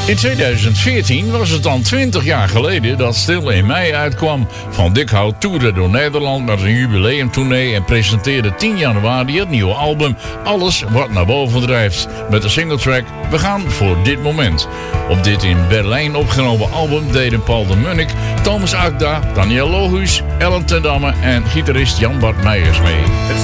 In 2014 was het dan 20 jaar geleden dat Stil in Mei uitkwam. Van Dikhout toerde door Nederland met een jubileumtournee en presenteerde 10 januari het nieuwe album Alles wat naar boven drijft. Met de singletrack We gaan voor dit moment. Op dit in Berlijn opgenomen album deden Paul de Munnik, Thomas Akda, Daniel Lohuus, Ellen ten Damme en gitarist Jan Bart Meijers mee.